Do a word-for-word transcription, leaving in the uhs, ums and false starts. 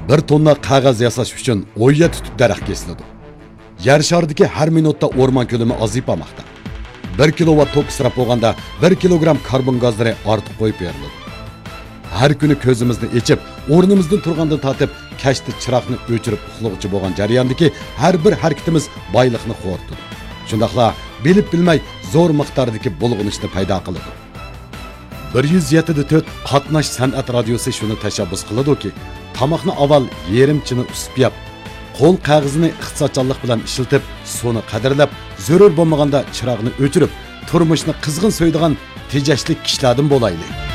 bir tonna qog'oz yasash uchun o'yya tutib daraxt kesiladi. Yer sharidagi har minutda o'rmon ko'lami aziypamoqda. bir kilovatt tok israf bo'lganda bir kilogramm karbon gazlari ortiq qo'yib beriladi. Har kuni ko'zimizni ochib, o'rnimizdan turgandan tortib, kashda chiroqni o'chirib uxlovchi bo'lgan jarayondagi har bir harakatimiz boylikni xo'rtadi. Shundaqla bilib bilmay zo'r miqdordagi bulg'unishni paydo qiladi. bir yuz yetti nuqta to'rt qatnash san'at radiosi shuni tashabbus qiladi-ki, tomoqni avval yerimchini usib yap, qo'l qog'ozini iqtisodchanlik bilan ishlatib, suvni qadrlab, zarur bo'lmaganda chiroqni o'chirib, turmushni qizg'in so'ydigan tejashli kishilardan bo'laylik.